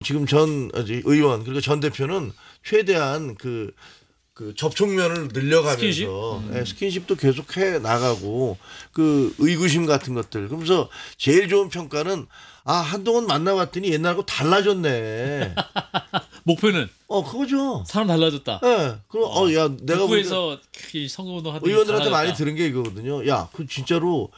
지금 전 의원 그리고 전 대표는 최대한 그 접촉면을 늘려가면서 스킨십도 계속 해 나가고 그 의구심 같은 것들. 그러면서 제일 좋은 평가는 한동안 만나봤더니 옛날하고 달라졌네. 목표는 그거죠. 사람 달라졌다. 네. 그럼 야 내가 북부에서 선거운동 하던 의원들한테 많이 들은 게 이거거든요. 야, 그 진짜로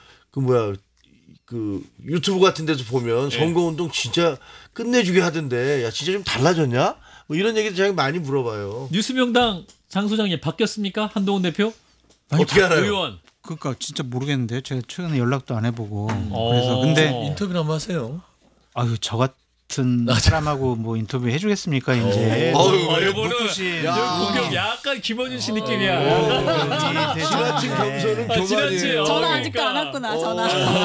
그 유튜브 같은 데서 보면 선거운동 진짜 끝내주게 하던데 야 진짜 좀 달라졌냐? 뭐 이런 얘기도 제가 많이 물어봐요. 뉴스명당 장 소장님 바뀌었습니까? 한동훈 대표? 어떻게 알아요? 의원. 그러니까 진짜 모르겠는데요. 제가 최근에 연락도 안 해보고 그래서 근데 인터뷰나 한번 하세요. 아유 저 같은 사람하고 뭐 인터뷰 해주겠습니까 이제? 이거는 공격 약간 김원준 씨 느낌이야. 지나친 겸손은 교만이에요. 전화 아직도 안 왔구나. 전화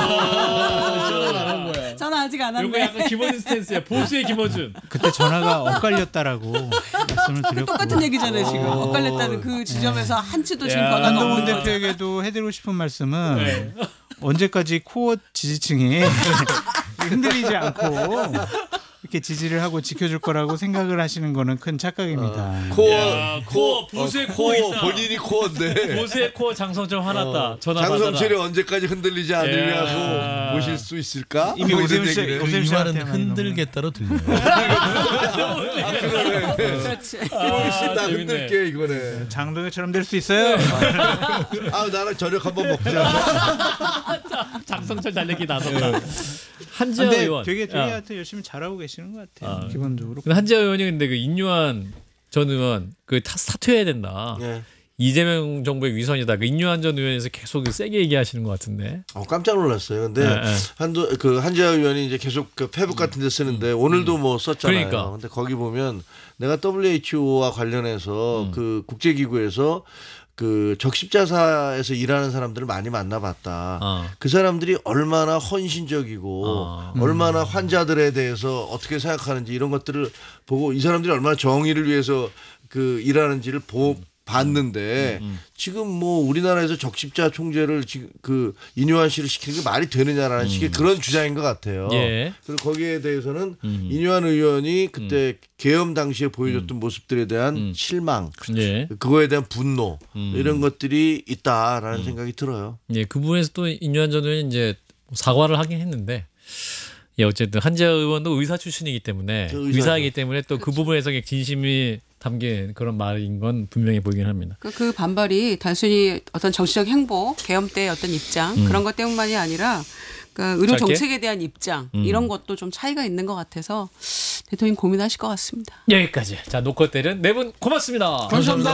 아직 안 이거 왔네. 약간 김원준 스탠스야. 보수의 김원준. 그때 전화가 엇갈렸다라고 말씀을 드렸고 똑같은 얘기잖아요 지금. 엇갈렸다는 그 지점에서 한치도 지금 변화가 한동훈 없는 거죠. 대표에게도 해드리고 싶은 말씀은 언제까지 코어 지지층이 흔들리지 않고 이렇게 지지를 하고 지켜줄 거라고 생각을 하시는 거는 큰 착각입니다. 코어 보수의 코어 있다. 본인이 코어인데. 보수의 코어 장성철 화났다. 전화 받아라. 장성철이 언제까지 흔들리지 않으려고 보실 수 있을까? 이미 뭐 오세훈 이런 씨, 얘기를. 오세훈 이 말은 씨한테만 흔들겠다로 들려요. 그렇지. 나 흔들게 이거네. 장동혁처럼 될 수 있어요. 나랑 저녁 한번 먹자. 장성철 달래기 나섰다. 한지아 근데 의원. 되게 하여튼 열심히 잘하고 계시는 것 같아요. 기본적으로. 근데 한지아 의원이 근데 그 인유한 전 의원 그 사퇴해야 된다. 네. 이재명 정부의 위선이다. 그 인유한 전 의원에서 계속 세게 얘기하시는 것 같은데. 깜짝 놀랐어요. 근데 한지아 의원이 이제 계속 그 페북 같은 데 쓰는데 오늘도 뭐 썼잖아요. 그러니까. 근데 거기 보면 내가 WHO와 관련해서 그 국제기구에서 그 적십자사에서 일하는 사람들을 많이 만나봤다. 그 사람들이 얼마나 헌신적이고 얼마나 환자들에 대해서 어떻게 생각하는지 이런 것들을 보고 이 사람들이 얼마나 정의를 위해서 그 일하는지를 봤는데 지금 뭐 우리나라에서 적십자 총재를 지금 그 인유한 씨를 시키는 게 말이 되느냐라는 식의 그런 주장인 것 같아요. 예. 그리고 거기에 대해서는 인유한 의원이 그때 계엄 당시에 보여줬던 모습들에 대한 실망, 예. 그거에 대한 분노 이런 것들이 있다라는 생각이 들어요. 예, 그 부분에서 또 인유한 전 의원이 이제 사과를 하긴 했는데. 예, 어쨌든 한지아 의원도 의사 출신이기 때문에 의사이기 때문에 또 그 부분에서 진심이 담긴 그런 말인 건 분명히 보이긴 합니다. 그 반발이 단순히 어떤 정치적 행보, 계엄 때의 어떤 입장 그런 것 때문만이 아니라 그러니까 의료 짧게? 정책에 대한 입장 이런 것도 좀 차이가 있는 것 같아서 대통령 고민하실 것 같습니다. 여기까지. 자, 노컷 때는 네 분 고맙습니다. 감사합니다.